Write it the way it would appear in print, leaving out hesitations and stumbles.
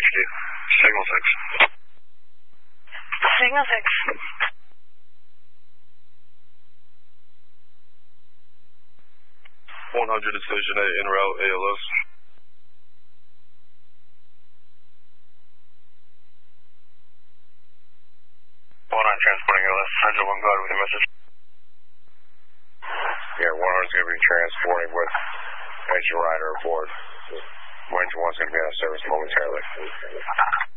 HQ. Signal 6. Signal 6. 100 to Station 8 en route ALS. 100 transporting ALS. 100 1 guard with your message. Yeah, 100 is going to be transporting with Major Ryder aboard. Ranger 1 is going to be out of service momentarily.